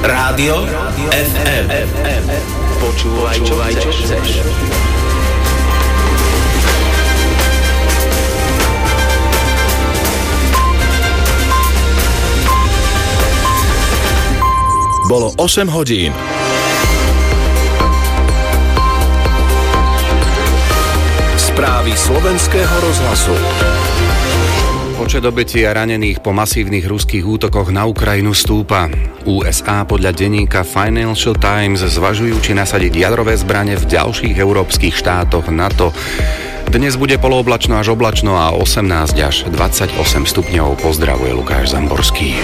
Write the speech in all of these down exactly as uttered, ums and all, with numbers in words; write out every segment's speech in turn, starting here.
Rádio ef em. Počúvaj, čo chceš. Bolo osem hodín. Správy slovenského rozhlasu. Počet obetí a ranených po masívnych ruských útokoch na Ukrajinu stúpa. ú es á podľa denníka Financial Times zvažujú, či nasadiť jadrové zbrane v ďalších európskych štátoch NATO. Dnes bude polooblačno až oblačno a osemnásť až dvadsaťosem stupňov. Pozdravuje Lukáš Zamborský.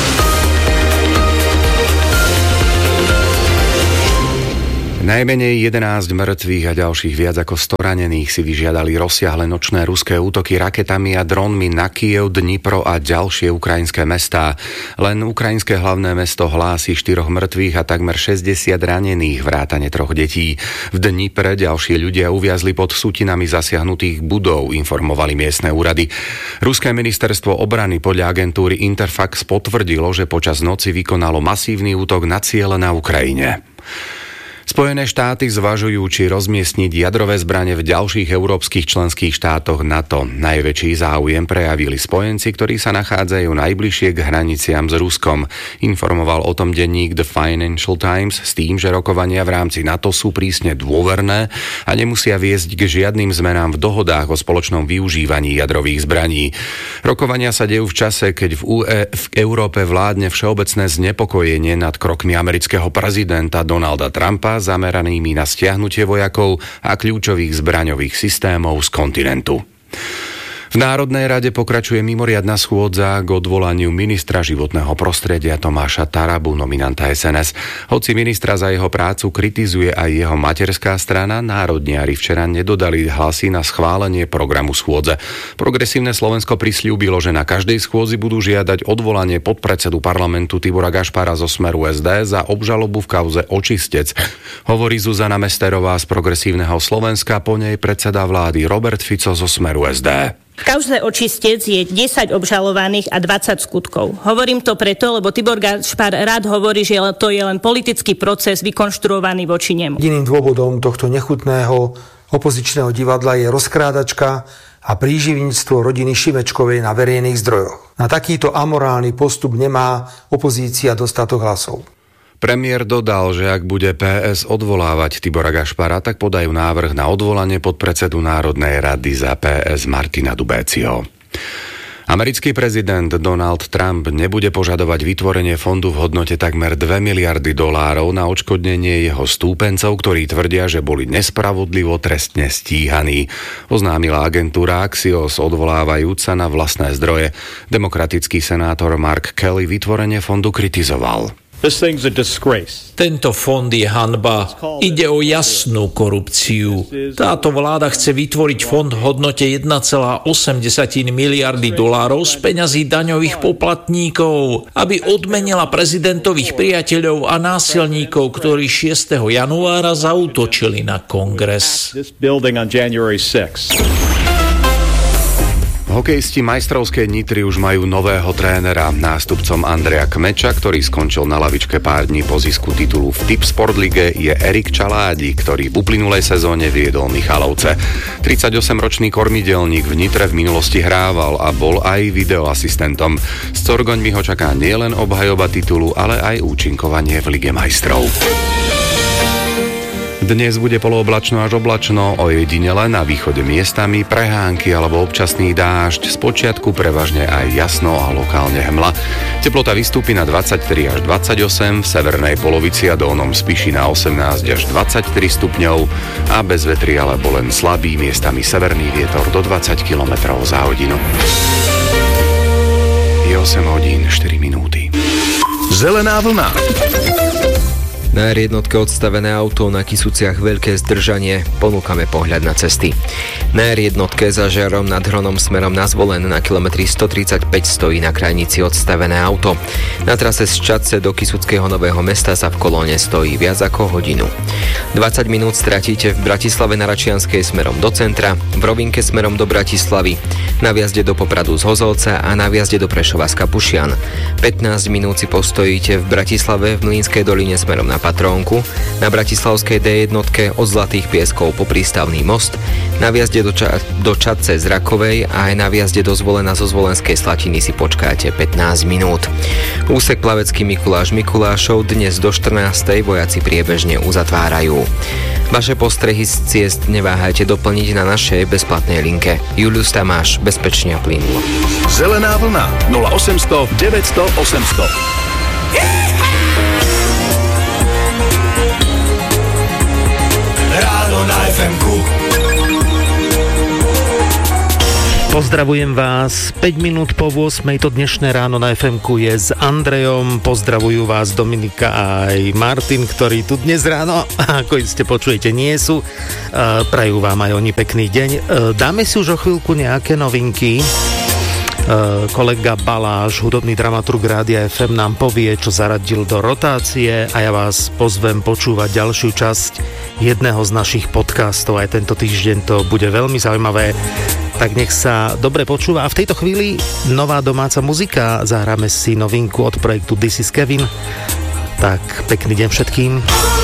Najmenej jedenásť mŕtvych a ďalších viac ako sto ranených si vyžiadali rozsiahle nočné ruské útoky raketami a dronmi na Kyjev, Dnipro a ďalšie ukrajinské mestá. Len ukrajinské hlavné mesto hlási štyroch mŕtvych a takmer šesťdesiat ranených, vrátane troch detí. V Dnipre ďalšie ľudia uviazli pod sutinami zasiahnutých budov, informovali miestne úrady. Ruské ministerstvo obrany podľa agentúry Interfax potvrdilo, že počas noci vykonalo masívny útok na ciele na Ukrajine. Spojené štáty zvažujú, či rozmiestniť jadrové zbrane v ďalších európskych členských štátoch NATO. Najväčší záujem prejavili spojenci, ktorí sa nachádzajú najbližšie k hraniciam s Ruskom. Informoval o tom denník The Financial Times s tým, že rokovania v rámci NATO sú prísne dôverné a nemusia viesť k žiadnym zmenám v dohodách o spoločnom využívaní jadrových zbraní. Rokovania sa dejú v čase, keď v, ú é, v Európe vládne všeobecné znepokojenie nad krokmi amerického prezidenta Donalda Trumpa zameranými na stiahnutie vojakov a kľúčových zbraňových systémov z kontinentu. V Národnej rade pokračuje mimoriadna schôdza k odvolaniu ministra životného prostredia Tomáša Tarabu, nominanta es en es. Hoci ministra za jeho prácu kritizuje aj jeho materská strana, národniari včera nedodali hlasy na schválenie programu schôdze. Progresívne Slovensko prisľúbilo, že na každej schôdzi budú žiadať odvolanie podpredsedu parlamentu Tibora Gašpara zo Smeru es dé za obžalobu v kauze Očistec. Hovorí Zuzana Mesterová z Progresívneho Slovenska, po nej predseda vlády Robert Fico zo Smeru es dé. V kauze Očistec je desať obžalovaných a dvadsať skutkov. Hovorím to preto, lebo Tibor Gašpar rád hovorí, že to je len politický proces vykonštruovaný voči nemu. Jediným dôvodom tohto nechutného opozičného divadla je rozkrádačka a príživníctvo rodiny Šimečkovej na verejných zdrojoch. Na takýto amorálny postup nemá opozícia dostatok hlasov. Premiér dodal, že ak bude pé es odvolávať Tibora Gašpara, tak podajú návrh na odvolanie podpredsedu Národnej rady za pé es Martina Dubéciho. Americký prezident Donald Trump nebude požadovať vytvorenie fondu v hodnote takmer dve miliardy dolárov na odškodnenie jeho stúpencov, ktorí tvrdia, že boli nespravodlivo trestne stíhaní. Oznámila agentúra Axios, odvolávajúc sa na vlastné zdroje. Demokratický senátor Mark Kelly vytvorenie fondu kritizoval. Tento fond je hanba. Ide o jasnú korupciu. Táto vláda chce vytvoriť fond v hodnote jeden celá osem miliardy dolárov z peňazí daňových poplatníkov, aby odmenila prezidentových priateľov a násilníkov, ktorí šiesteho januára zaútočili na kongres. Hokejisti majstrovskej Nitry už majú nového trénera. Nástupcom Andreja Kmeča, ktorý skončil na lavičke pár dní po zisku titulu v Tip Sport Lige, je Erik Čaládi, ktorý v uplynulej sezóne viedol Michalovce. tridsaťosemročný kormidelník v Nitre v minulosti hrával a bol aj videoasistentom. S Corgoňmi ho čaká nielen obhajoba titulu, ale aj účinkovanie v Lige majstrov. Dnes bude polooblačno až oblačno, ojedinele na východe miestami prehánky alebo občasný dážď, spočiatku prevažne aj jasno a lokálne hmla. Teplota vystúpi na dvadsaťtri až dvadsaťosem, v severnej polovici a dolnom Spiši na osemnásť až dvadsaťtri stupňov a bez vetri alebo len slabý, miestami severný vietor do dvadsať kilometrov za hodinu. Je osem hodín štyri minúty. Zelená vlna. Na er jednotke odstavené auto, na Kysuciach veľké zdržanie, ponúkame pohľad na cesty. Na er jednotke za Žiarom nad Hronom smerom na Zvolen na kilometri stotridsaťpäť stojí na krajnici odstavené auto. Na trase z Čadce do Kysuckého Nového Mesta sa v kolóne stojí viac ako hodinu. dvadsať minút stratíte v Bratislave na Račianskej smerom do centra, v Rovinke smerom do Bratislavy, na viazde do Popradu z Hozolca a na viazde do Prešova z Kapušian. pätnásť minút si postojíte v Bratislave v Mlynskej doline smerom na Patrónku, na bratislavskej dé jednotke od Zlatých Pieskov po Prístavný most, na viazde do, Ča- do Čadce z Rakovej a aj na viazde do Zvolena zo Zvolenskej Slatiny si počkáte pätnásť minút. Úsek Plavecký Mikuláš Mikulášov dnes do štrnástej vojaci priebežne uzatvárajú. Vaše postrehy z ciest neváhajte doplniť na našej bezplatnej linke. Julius Tamáš, bezpečne a plynulo. Zelená vlna nula osemsto deväťsto osemsto. Ráno na ef emku. Pozdravujem vás, päť minút po ôsmej, to dnešné ráno na ef emku je s Andrejom, pozdravujú vás Dominika a aj Martin, ktorí tu dnes ráno, ako iste počujete, nie sú, prajú vám aj oni pekný deň. Dáme si už o chvíľku nejaké novinky. Kolega Baláš, hudobný dramaturg Rádia ef em, nám povie, čo zaradil do rotácie a ja vás pozvem počúvať ďalšiu časť jedného z našich podcastov. Aj tento týždeň to bude veľmi zaujímavé, tak nech sa dobre počúva. A v tejto chvíli nová domáca muzika. Zahráme si novinku od projektu This is Kevin. Tak pekný deň všetkým.